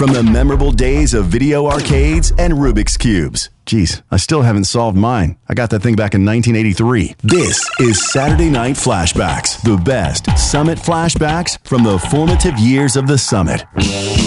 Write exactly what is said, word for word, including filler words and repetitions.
from the memorable days of video arcades and Rubik's Cubes. Geez, I still haven't solved mine. I got that thing back in nineteen eighty-three. This is Saturday Night Flashbacks, the best Summit flashbacks from the formative years of the Summit.